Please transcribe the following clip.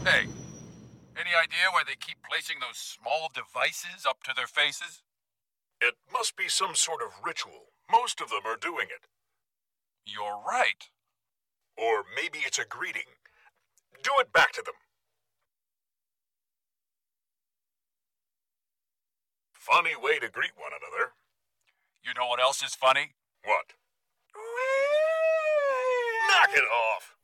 Hey, any idea why they keep placing those small devices up to their faces? It must be some sort of ritual. Most of them are doing it. You're right. Or maybe it's a greeting. Do it back to them. Funny way to greet one another. You know what else is funny? What? Knock it off!